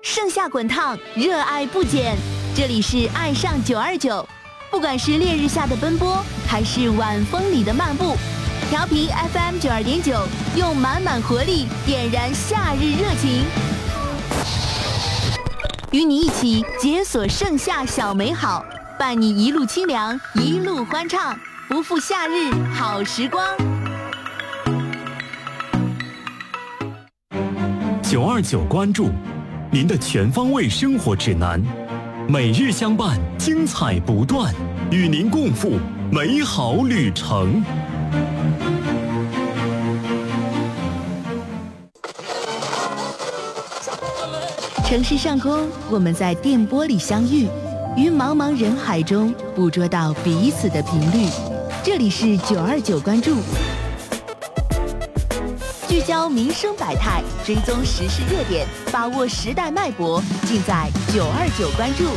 盛夏滚烫，热爱不减。这里是爱上929，不管是烈日下的奔波，还是晚风里的漫步，调频 FM 92.9，用满满活力点燃夏日热情，与你一起解锁盛夏小美好，伴你一路清凉，一路欢畅，不负夏日好时光。 929关注您的全方位生活指南，每日相伴，精彩不断，与您共赴美好旅程。 城市上空，我们在电波里相遇，于茫茫人海中捕捉到彼此的频率。这里是929关注，聚焦民生百态，追踪时事热点，把握时代脉搏，尽在929关注。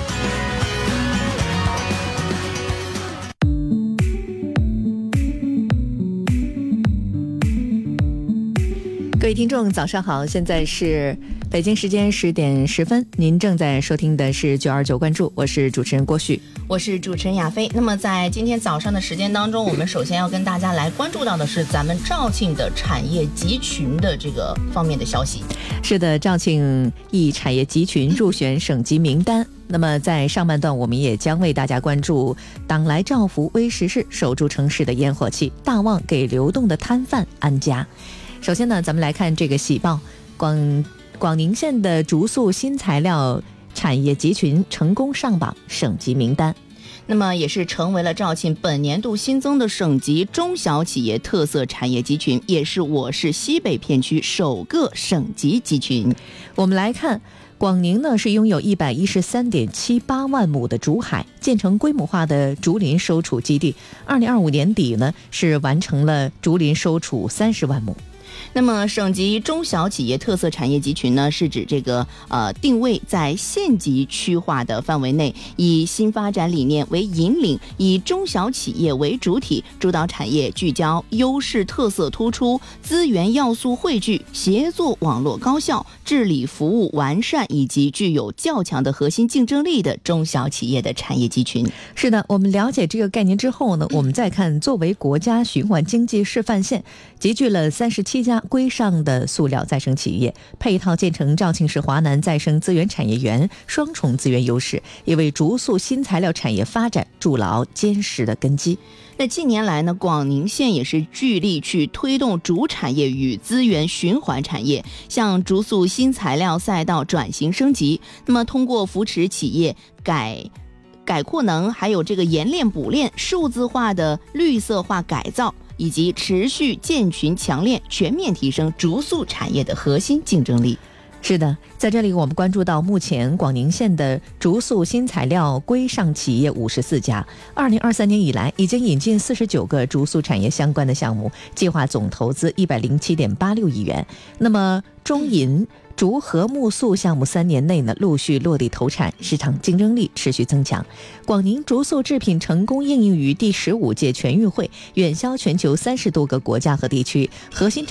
各位听众早上好，现在是北京时间10点10分，您正在收听的是929关注，我是主持人郭旭， 我是主持人亚飞。那么在今天早上的时间当中，我们首先要跟大家来关注到的是咱们肇庆的产业集群的这个方面的消息。 是的，肇庆一产业集群入选省级名单。那么在上半段，我们也将为大家关注党来照拂微时事，守住城市的烟火气，大旺给流动的摊贩安家。首先呢，咱们来看这个喜报，广宁县的竹塑新材料产业集群成功上榜省级名单， 那么也是成为了肇庆本年度新增的省级中小企业特色产业集群，也是我市西北片区首个省级集群。 我们来看广宁呢，是拥有113.78万亩的竹海，建成规模化的竹林收储基地。2025年底呢，是完成了竹林收储30万亩。 那么省级中小企业特色产业集群呢，是指这个定位在县级区划的范围内，以新发展理念为引领，以中小企业为主体，主导产业聚焦优势特色突出，资源要素汇聚，协作网络高效，治理服务完善，以及具有较强的核心竞争力的中小企业的产业集群。 是的，我们了解这个概念之后呢，我们再看作为国家循环经济示范县，集聚了37家规上的塑料再生企业，配套建成肇庆市华南再生资源产业园，双重资源优势，也为竹塑新材料产业发展筑牢坚实的根基。 那近年来呢，广宁县也是致力去推动竹产业与资源循环产业向竹塑新材料赛道转型升级。那么通过扶持企业改扩能，还有这个冶炼补炼、数字化的绿色化改造，以及持续建群强链，全面提升竹塑产业的核心竞争力。 是的，在这里我们关注到目前广宁县的竹塑新材料规上企业54家，2023年以来已经引进49个竹塑产业相关的项目，计划总投资107.86亿元。那么中银竹和木塑项目3年内呢，陆续落地投产，市场竞争力持续增强。广宁竹塑制品成功应用于第15届全运会，远销全球30多个国家和地区，核心